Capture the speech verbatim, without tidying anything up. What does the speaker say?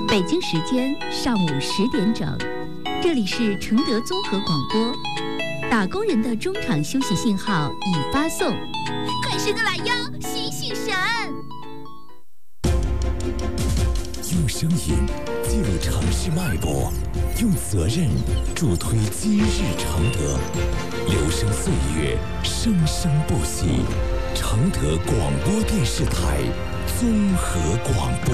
北京时间上午十点整，这里是承德综合广播。打工人的中场休息信号已发送，快伸个懒腰，醒醒神！ 用声音记录城市脉搏，用责任助推今日承德。留声岁月，生生不息。承德广播电视台综合广播。